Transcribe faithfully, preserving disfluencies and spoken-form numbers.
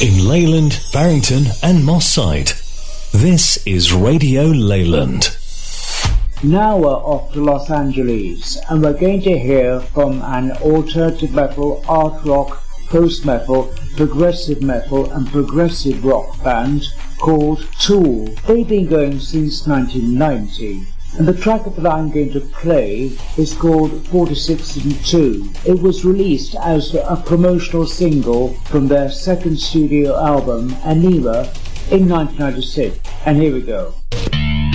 in Leyland, Barrington and Moss Side. This is Radio Leyland. Now we're off to Los Angeles, and we're going to hear from an alternative metal, art rock, post-metal, progressive metal and progressive rock band called Tool. They've been going since nineteen ninety, and the track that I'm going to play is called forty-six and two. It was released as a promotional single from their second studio album, Anima, in nineteen ninety-six. And here we go.